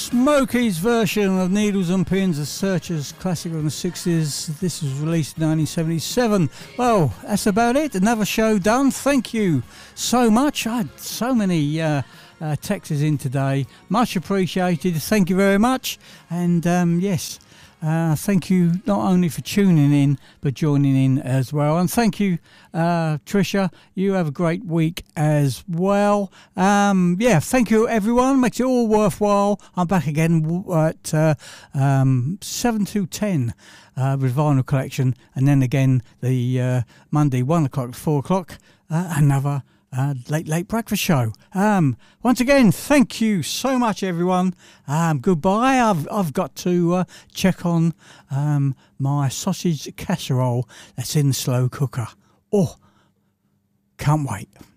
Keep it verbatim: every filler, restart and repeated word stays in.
Smokey's version of Needles and Pins, a Searchers classic from the sixties. This was released in nineteen seventy-seven. Well, that's about it. Another show done. Thank you so much. I had so many uh, uh, texts in today. Much appreciated. Thank you very much. And um, yes, uh, thank you not only for tuning in, but joining in as well. And thank you, uh, Tricia. You have a great week as well. Um, yeah, thank you, everyone. Makes it all worthwhile. I'm back again at uh, um, seven to ten uh, with Vinyl Collection. And then again, the uh, Monday, one o'clock to four o'clock, uh, another Uh, late, late breakfast show. Um, once again, thank you so much, everyone. Um, goodbye. I've I've got to uh, check on um, my sausage casserole that's in the slow cooker. Oh, can't wait.